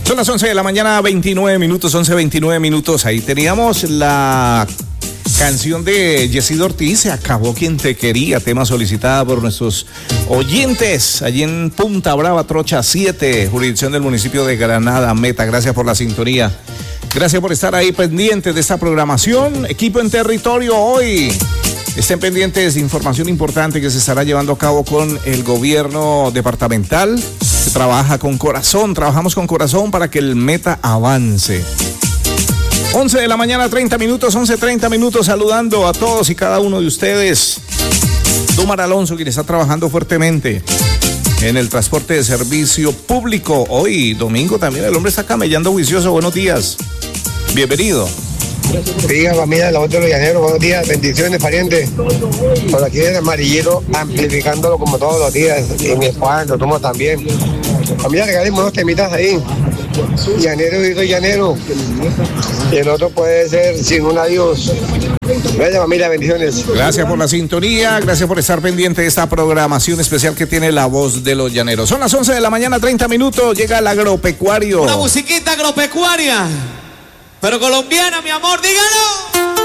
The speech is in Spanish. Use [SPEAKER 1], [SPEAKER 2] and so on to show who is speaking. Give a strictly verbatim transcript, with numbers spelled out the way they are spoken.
[SPEAKER 1] Son las once de la mañana, veintinueve minutos, once veintinueve minutos. Ahí teníamos la canción de Yesid Ortiz, Se acabó quien te quería, tema solicitada por nuestros oyentes allí en Punta Brava, Trocha siete, jurisdicción del municipio de Granada Meta. Gracias por la sintonía. Gracias por estar ahí pendientes de esta programación. Equipo en territorio hoy. Estén pendientes de información importante que se estará llevando a cabo con el gobierno departamental. Se trabaja con corazón, trabajamos con corazón para que el Meta avance. once de la mañana, treinta minutos, once treinta minutos, saludando a todos y cada uno de ustedes. Dumar Alonso, quien está trabajando fuertemente en el transporte de servicio público. Hoy, domingo, también el hombre está camellando juicioso. Buenos días. Bienvenido.
[SPEAKER 2] Diga, familia de la Voz de los Llaneros, buenos días, bendiciones, parientes. Por aquí en el Amarillero, amplificándolo como todos los días, y mi esposa lo tomo también. Familia, regalemos unos temitas ahí. Llanero y soy llanero. Y el otro puede ser Sin un adiós. Gracias, familia, bendiciones.
[SPEAKER 1] Gracias por la sintonía, gracias por estar pendiente de esta programación especial que tiene La Voz de los Llaneros. Son las once de la mañana, treinta minutos, llega el agropecuario.
[SPEAKER 3] Una musiquita agropecuaria, pero colombiana, mi amor, dígalo.